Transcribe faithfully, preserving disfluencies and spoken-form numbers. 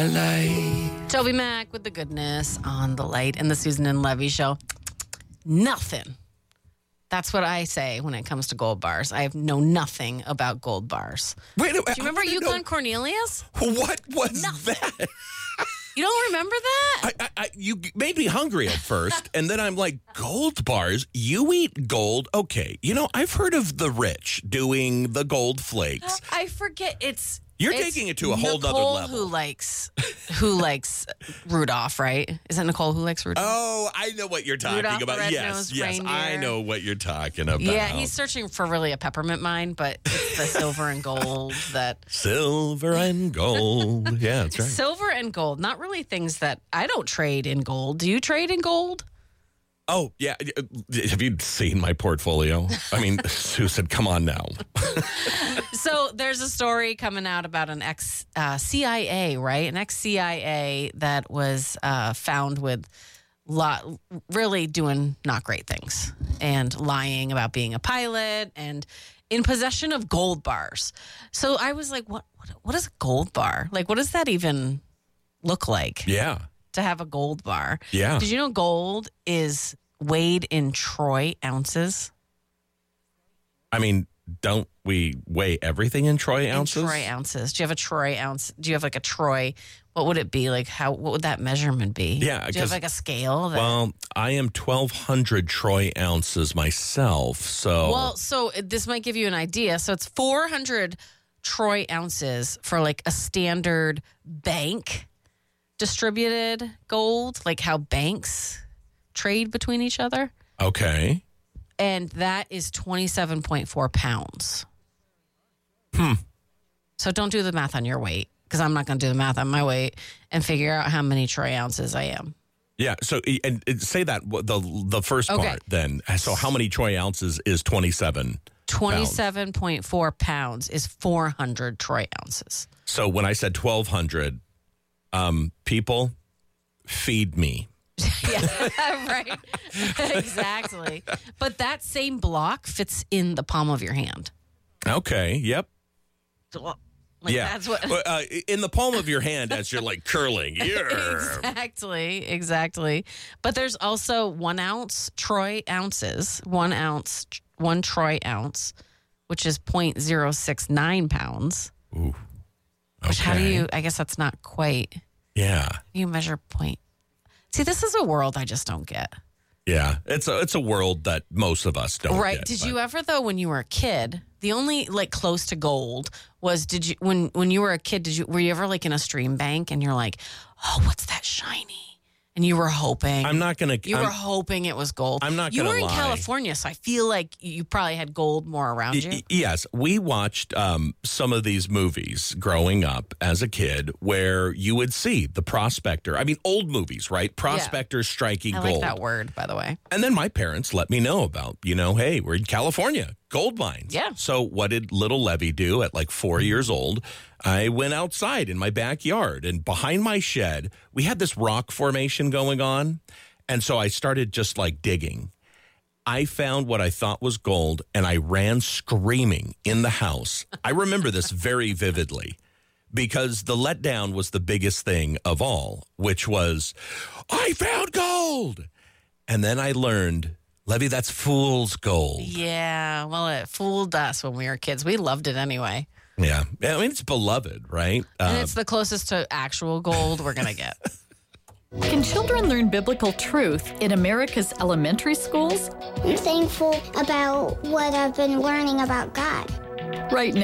light. Toby Mac with the goodness on the light and the Susan and Levy show. Nothing. That's what I say when it comes to gold bars. I know nothing about gold bars. Wait, Do you remember Yukon Cornelius? What was Nothing. that? You don't remember that? I, I, I, you made me hungry at first, and then I'm like, gold bars? You eat gold? Okay. You know, I've heard of the rich doing the gold flakes. I forget. It's You're it's taking it to a whole nother Nicole level. Who likes who likes Rudolph? Right? Is it Nicole who likes Rudolph? Oh, I know what you're talking Rudolph the about. Yes, Red-Nosed yes, I Reindeer. know what you're talking about. Yeah, he's searching for really a peppermint mine, but it's the silver and gold that. Silver and gold. Yeah, that's right. Silver and gold, not really things that I don't trade in gold. Do you trade in gold? Oh, yeah. Have you seen my portfolio? I mean, Susan, come on now. So there's a story coming out about an ex uh, C I A, right? An ex C I A that was uh, found with lot really doing not great things and lying about being a pilot and in possession of gold bars. So I was like, what? What, what is a gold bar? Like, what does that even look like? Yeah. To have a gold bar. Yeah. Did you know gold is weighed in troy ounces? I mean, don't we weigh everything in troy ounces? In troy ounces. Do you have a troy ounce? Do you have like a troy? What would it be? Like how? What would that measurement be? Yeah. Do you have like a scale? That, Well, I am twelve hundred troy ounces myself, so. well, so this might give you an idea. So it's four hundred troy ounces for like a standard bank distributed gold, like how banks trade between each other. Okay. And that is twenty-seven point four pounds. Hmm. So don't do the math on your weight, because I'm not going to do the math on my weight and figure out how many troy ounces I am. Yeah. So, and, and say that the the first Okay. part then. So, how many troy ounces is twenty-seven? twenty-seven point four pounds is four hundred troy ounces. So, when I said twelve hundred, um, people, feed me. Yeah, right. Exactly. But that same block fits in the palm of your hand. Okay. Yep. Like yeah. That's what. Well, uh, in the palm of your hand as you're like curling. Yeah. Exactly. Exactly. But there's also one ounce troy ounces, one ounce, one troy ounce, which is zero point zero six nine pounds. Ooh. Which how do Okay. you, I guess that's not quite, Yeah. you measure point. See, this is a world I just don't get. Yeah. It's a it's a world that most of us don't Right. get, Did but- you ever, though, when you were a kid, the only like close to gold was, did you, when, when you were a kid, did you, were you ever like in a stream bank and you're like, oh, what's that shiny? And you were hoping. I'm not going to. You were hoping it was gold. I'm not You gonna were in lie. California, so I feel like you probably had gold more around you. Yes, we watched um, some of these movies growing up as a kid where you would see the prospector. I mean, old movies, right? Prospector striking I gold. like that word, by the way. And then my parents let me know about, you know, hey, we're in California, gold mines. Yeah. So what did little Levy do at like four years old? I went outside in my backyard, and behind my shed, we had this rock formation going on. And so I started just like digging. I found what I thought was gold, and I ran screaming in the house. I remember this very vividly because the letdown was the biggest thing of all, which was, I found gold. And then I learned, Levy, that's fool's gold. Yeah, well, it fooled us when we were kids. We loved it anyway. Yeah. I mean, it's beloved, right? And Uh, it's the closest to actual gold we're going to get. Can children learn biblical truth in America's elementary schools? I'm thankful about what I've been learning about God. Right now.